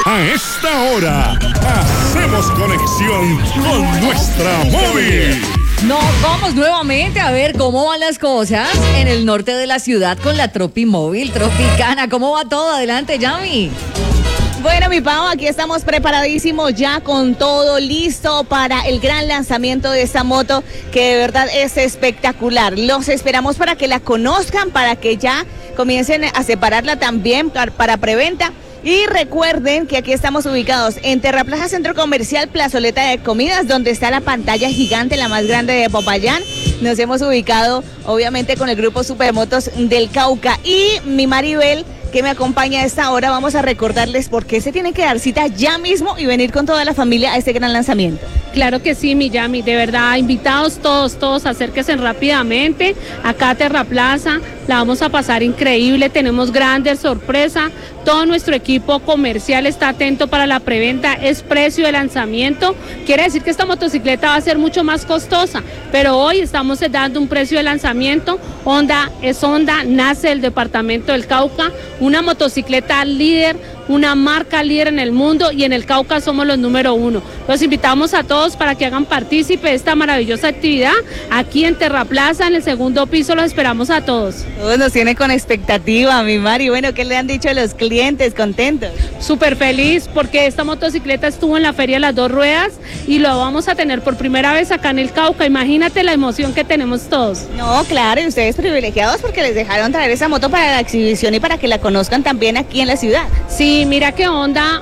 A esta hora, hacemos conexión con nuestra móvil. Nos vamos nuevamente a ver cómo van las cosas en el norte de la ciudad con la Tropimóvil Tropicana. ¿Cómo va todo? Adelante, Yami. Bueno, mi Pau, aquí estamos preparadísimos ya con todo listo para el gran lanzamiento de esta moto que de verdad es espectacular. Los esperamos para que la conozcan, para que ya comiencen a separarla también para preventa. Y recuerden que aquí estamos ubicados en Terraplaza Centro Comercial, Plazoleta de Comidas, donde está la pantalla gigante, la más grande de Popayán. Nos hemos ubicado, obviamente, con el grupo Supermotos del Cauca. Y mi Maribel, que me acompaña a esta hora, vamos a recordarles por qué se tiene que dar cita ya mismo y venir con toda la familia a este gran lanzamiento. Claro que sí, mi Yami, de verdad, invitados todos, acérquense rápidamente, acá a Terraplaza, la vamos a pasar increíble, tenemos grandes sorpresas, todo nuestro equipo comercial está atento para la preventa, es precio de lanzamiento, quiere decir que esta motocicleta va a ser mucho más costosa, pero hoy estamos dando un precio de lanzamiento. Honda, nace del departamento del Cauca, una motocicleta líder, una marca líder en el mundo, y en el Cauca somos los número 1. Los invitamos a todos para que hagan partícipe de esta maravillosa actividad aquí en Terraplaza, en el segundo piso. Los esperamos a todos. Todos nos tienen con expectativa, mi Mari. Bueno, ¿qué le han dicho los clientes? ¿Contentos? Súper feliz porque esta motocicleta estuvo en la Feria de las Dos Ruedas y lo vamos a tener por primera vez acá en el Cauca. Imagínate la emoción que tenemos todos. No, claro, y ustedes privilegiados porque les dejaron traer esa moto para la exhibición y para que la conozcan también aquí en la ciudad. Sí, mira que Honda,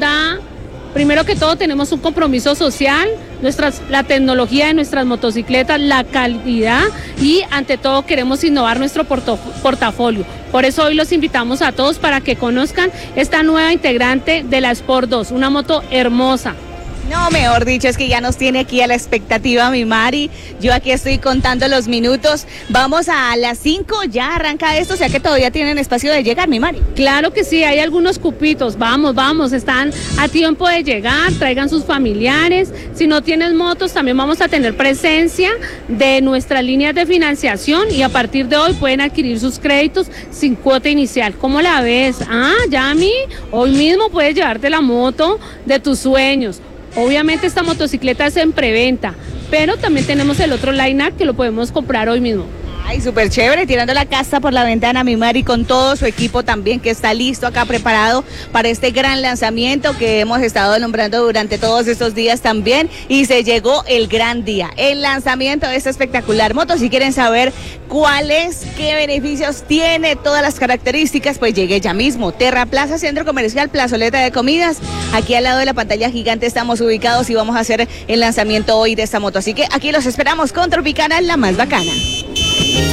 primero que todo tenemos un compromiso social, la tecnología de nuestras motocicletas, la calidad y ante todo queremos innovar nuestro portafolio. Por eso hoy los invitamos a todos para que conozcan esta nueva integrante de la Sport 2, una moto hermosa. No, mejor dicho, es que ya nos tiene aquí a la expectativa, mi Mari. Yo aquí estoy contando los minutos. Vamos a las 5, ya arranca esto, o sea que todavía tienen espacio de llegar, mi Mari. Claro que sí, hay algunos cupitos. Vamos, están a tiempo de llegar, traigan sus familiares. Si no tienen motos, también vamos a tener presencia de nuestras líneas de financiación y a partir de hoy pueden adquirir sus créditos sin cuota inicial. ¿Cómo la ves? Yami, hoy mismo puedes llevarte la moto de tus sueños. Obviamente esta motocicleta es en preventa, pero también tenemos el otro line-up que lo podemos comprar hoy mismo. Ay, súper chévere, tirando la casa por la ventana, mi Mari, con todo su equipo también que está listo acá preparado para este gran lanzamiento que hemos estado nombrando durante todos estos días también, y se llegó el gran día, el lanzamiento de esta espectacular moto. Si quieren saber cuáles, qué beneficios tiene, todas las características, pues llegue ya mismo. Terraplaza Centro Comercial, Plazoleta de Comidas, aquí al lado de la pantalla gigante estamos ubicados y vamos a hacer el lanzamiento hoy de esta moto, así que aquí los esperamos con Tropicana, la más bacana.